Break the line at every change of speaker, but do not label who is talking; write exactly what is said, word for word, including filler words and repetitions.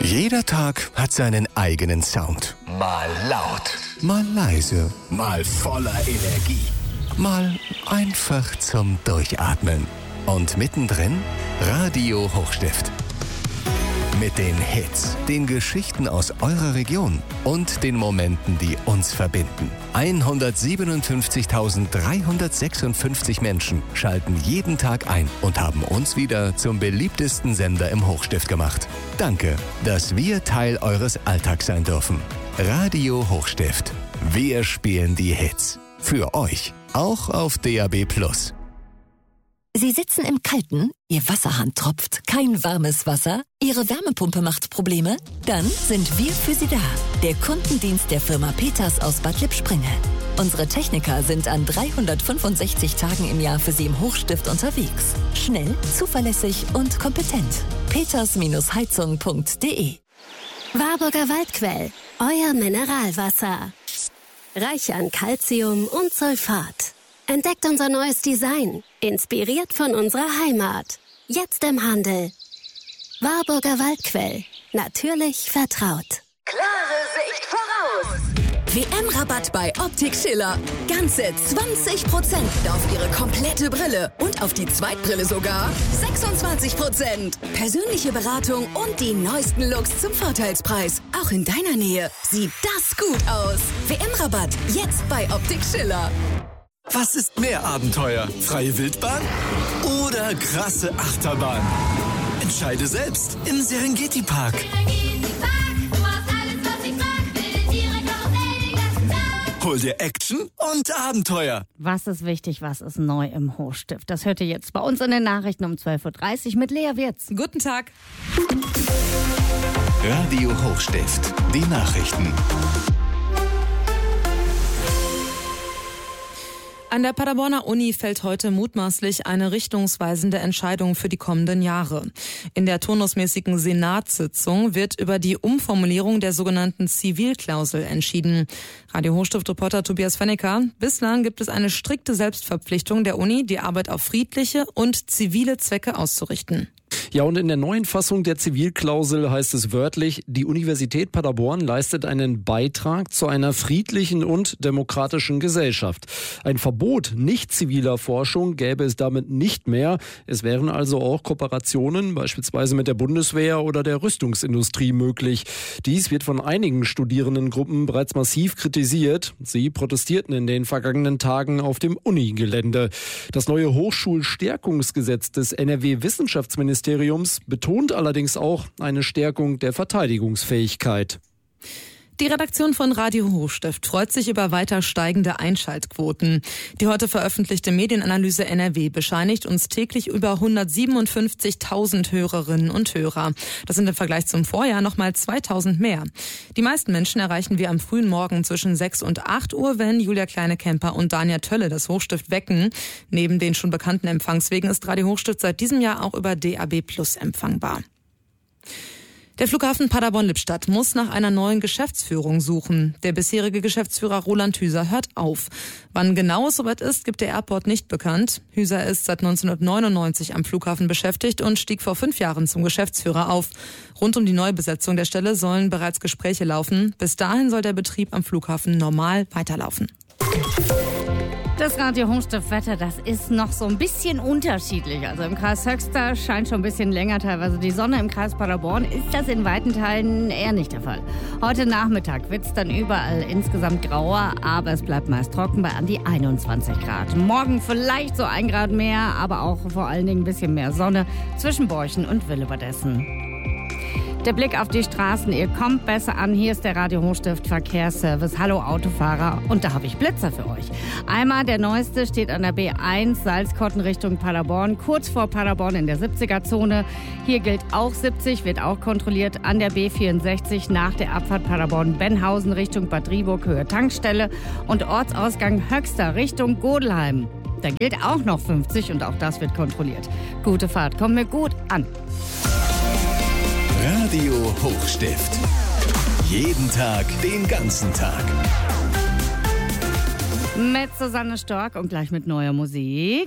Jeder Tag hat seinen eigenen Sound. Mal laut, mal leise, mal voller Energie, mal einfach zum Durchatmen. Und mittendrin Radio Hochstift. Mit den Hits, den Geschichten aus eurer Region und den Momenten, die uns verbinden. hundertsiebenundfünfzigtausenddreihundertsechsundfünfzig Menschen schalten jeden Tag ein und haben uns wieder zum beliebtesten Sender im Hochstift gemacht. Danke, dass wir Teil eures Alltags sein dürfen. Radio Hochstift. Wir spielen die Hits. Für euch. Auch auf D A B plus.
Sie sitzen im Kalten, Ihr Wasserhahn tropft, kein warmes Wasser, Ihre Wärmepumpe macht Probleme? Dann sind wir für Sie da. Der Kundendienst der Firma Peters aus Bad Lippspringe. Unsere Techniker sind an dreihundertfünfundsechzig Tagen im Jahr für Sie im Hochstift unterwegs. Schnell, zuverlässig und kompetent. peters Heizung punkt de
Warburger Waldquell, euer Mineralwasser. Reich an Calcium und Sulfat. Entdeckt unser neues Design, inspiriert von unserer Heimat. Jetzt im Handel. Warburger Waldquell, natürlich vertraut.
Klare Sicht voraus!
W M-Rabatt bei Optik Schiller. Ganze zwanzig Prozent auf Ihre komplette Brille und auf die Zweitbrille sogar sechsundzwanzig Prozent. Persönliche Beratung und die neuesten Looks zum Vorteilspreis. Auch in deiner Nähe sieht das gut aus. W M-Rabatt jetzt bei Optik Schiller.
Was ist mehr Abenteuer? Freie Wildbahn oder krasse Achterbahn? Entscheide selbst im Serengeti Park. Hol dir Action und Abenteuer.
Was ist wichtig, was ist neu im Hochstift? Das hört ihr jetzt bei uns in den Nachrichten um zwölf Uhr dreißig mit Lea Wirz.
Guten Tag.
Radio Hochstift. Die Nachrichten.
An der Paderborner Uni fällt heute mutmaßlich eine richtungsweisende Entscheidung für die kommenden Jahre. In der turnusmäßigen Senatssitzung wird über die Umformulierung der sogenannten Zivilklausel entschieden. Radio Hochstift-Reporter Tobias Fennecker. Bislang gibt es eine strikte Selbstverpflichtung der Uni, die Arbeit auf friedliche und zivile Zwecke auszurichten.
Ja, und in der neuen Fassung der Zivilklausel heißt es wörtlich, die Universität Paderborn leistet einen Beitrag zu einer friedlichen und demokratischen Gesellschaft. Ein Verbot nicht ziviler Forschung gäbe es damit nicht mehr. Es wären also auch Kooperationen, beispielsweise mit der Bundeswehr oder der Rüstungsindustrie möglich. Dies wird von einigen Studierendengruppen bereits massiv kritisiert. Sie protestierten in den vergangenen Tagen auf dem Unigelände. Das neue Hochschulstärkungsgesetz des N R W-Wissenschaftsministeriums betont allerdings auch eine Stärkung der Verteidigungsfähigkeit.
Die Redaktion von Radio Hochstift freut sich über weiter steigende Einschaltquoten. Die heute veröffentlichte Medienanalyse N R W bescheinigt uns täglich über hundertsiebenundfünfzigtausend Hörerinnen und Hörer. Das sind im Vergleich zum Vorjahr nochmal zweitausend mehr. Die meisten Menschen erreichen wir am frühen Morgen zwischen sechs und acht Uhr, wenn Julia Kleine-Kemper und Danja Tölle das Hochstift wecken. Neben den schon bekannten Empfangswegen ist Radio Hochstift seit diesem Jahr auch über D A B plus empfangbar. Der Flughafen Paderborn-Lippstadt muss nach einer neuen Geschäftsführung suchen. Der bisherige Geschäftsführer Roland Hüser hört auf. Wann genau es soweit ist, gibt der Airport nicht bekannt. Hüser ist seit neunzehnhundertneunundneunzig am Flughafen beschäftigt und stieg vor fünf Jahren zum Geschäftsführer auf. Rund um die Neubesetzung der Stelle sollen bereits Gespräche laufen. Bis dahin soll der Betrieb am Flughafen normal weiterlaufen.
Das Radio Hochstift-Wetter, das ist noch so ein bisschen unterschiedlich. Also im Kreis Höxter scheint schon ein bisschen länger teilweise die Sonne. Im Kreis Paderborn ist das in weiten Teilen eher nicht der Fall. Heute Nachmittag wird es dann überall insgesamt grauer, aber es bleibt meist trocken bei an die einundzwanzig Grad. Morgen vielleicht so ein Grad mehr, aber auch vor allen Dingen ein bisschen mehr Sonne zwischen Borchen und Willebadessen. Der Blick auf die Straßen, ihr kommt besser an. Hier ist der Radio Hochstift Verkehrsservice. Hallo Autofahrer. Und da habe ich Blitzer für euch. Einmal der neueste steht an der B eins Salzkotten Richtung Paderborn, kurz vor Paderborn in der siebziger-Zone. Hier gilt auch siebzig, wird auch kontrolliert. An der B vierundsechzig nach der Abfahrt Paderborn-Benhausen Richtung Bad Driburg, Höhe Tankstelle. Und Ortsausgang Höxter Richtung Godelheim. Da gilt auch noch fünfzig und auch das wird kontrolliert. Gute Fahrt, kommt mir gut an.
Radio Hochstift. Jeden Tag, den ganzen Tag.
Mit Susanne Stork und gleich mit neuer Musik.